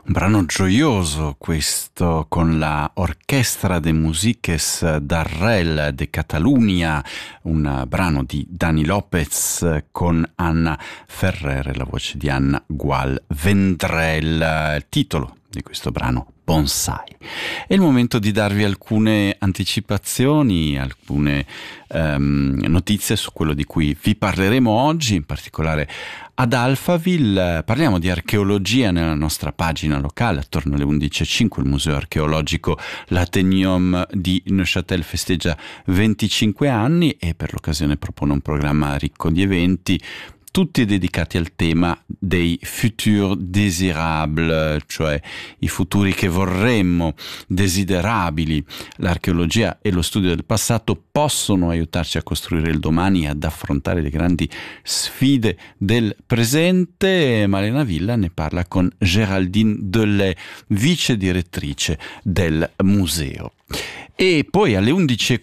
Un brano gioioso questo, con la Orchestra de Musiques d'Arrel de Catalunya, un brano di Dani Lopez con Anna Ferrer, la voce di Anna Gual Vendrell. Il titolo di questo brano, Bonsai. È il momento di darvi alcune anticipazioni, alcune notizie su quello di cui vi parleremo oggi, in particolare ad Alphaville. Parliamo di archeologia nella nostra pagina locale. Attorno alle 11.05 il Museo Archeologico L'Atheneum di Neuchâtel festeggia 25 anni e per l'occasione propone un programma ricco di eventi, tutti dedicati al tema dei futurs désirables, cioè i futuri che vorremmo, desiderabili. L'archeologia e lo studio del passato possono aiutarci a costruire il domani e ad affrontare le grandi sfide del presente. Malena Villa ne parla con Géraldine Delay, vice direttrice del museo. E poi alle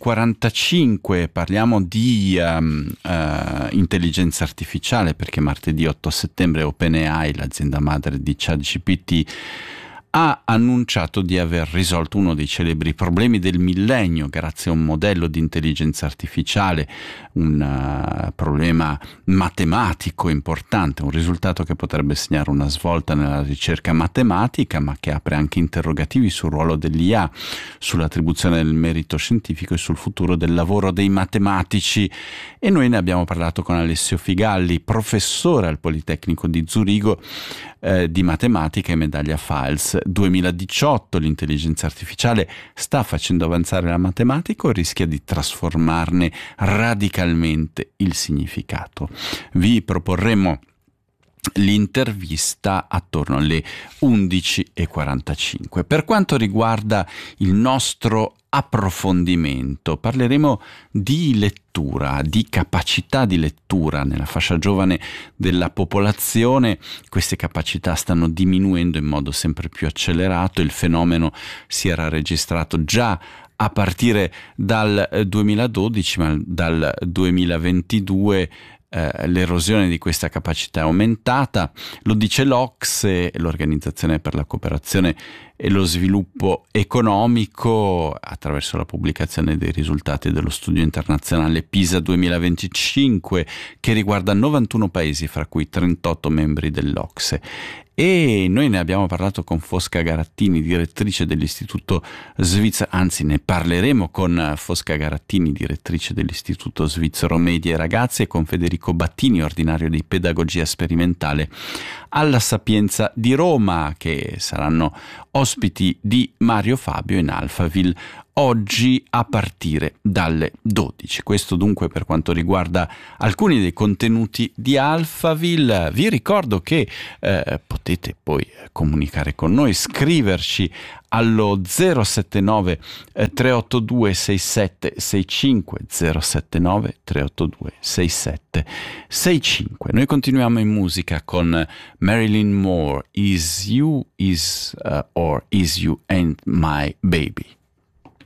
11.45 parliamo di intelligenza artificiale, perché martedì 8 settembre OpenAI, l'azienda madre di ChatGPT, ha annunciato di aver risolto uno dei celebri problemi del millennio grazie a un modello di intelligenza artificiale, un problema matematico importante, un risultato che potrebbe segnare una svolta nella ricerca matematica, ma che apre anche interrogativi sul ruolo dell'IA, sull'attribuzione del merito scientifico e sul futuro del lavoro dei matematici. E noi ne abbiamo parlato con Alessio Figalli, professore al Politecnico di Zurigo di matematica e medaglia Fields 2018. L'intelligenza artificiale sta facendo avanzare la matematica o rischia di trasformarne radicalmente il significato? Vi proporremo l'intervista attorno alle 11.45. Per quanto riguarda il nostro approfondimento, parleremo di lettura, di capacità di lettura nella fascia giovane della popolazione. Queste capacità stanno diminuendo in modo sempre più accelerato. Il fenomeno si era registrato già a partire dal 2012, ma dal 2022 l'erosione di questa capacità è aumentata. Lo dice l'OCSE, l'Organizzazione per la Cooperazione e lo Sviluppo Economico, attraverso la pubblicazione dei risultati dello studio internazionale PISA 2025, che riguarda 91 paesi, fra cui 38 membri dell'OCSE. E noi ne abbiamo parlato con Fosca Garattini, direttrice dell'Istituto Svizzero, anzi ne parleremo con Fosca Garattini, direttrice dell'Istituto Svizzero Medi e Ragazzi, e con Federico Battini, ordinario di Pedagogia Sperimentale alla Sapienza di Roma, che saranno ospiti di Mario Fabio in Alphaville oggi a partire dalle 12. Questo dunque per quanto riguarda alcuni dei contenuti di Alphaville. Vi ricordo che potete poi comunicare con noi, scriverci allo 079 382 6765 079 382 6765. Noi continuiamo in musica con Marilyn Moore, Is You or Is You Ain't My Baby.